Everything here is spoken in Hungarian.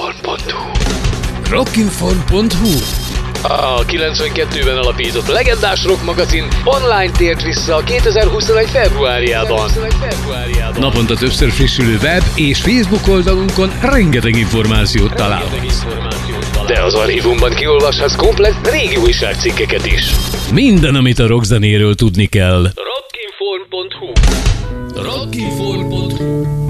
Rockinform.hu A 92-ben alapított legendás rock magazin online tért vissza 2021. februárjában. Naponta többször frissülő web és Facebook oldalunkon rengeteg információt találhatsz. De az archívumban kiolvashatsz komplett régi újságcikkeket is. Minden, amit a rockzenéről tudni kell. Rockinform.hu Rockinform.hu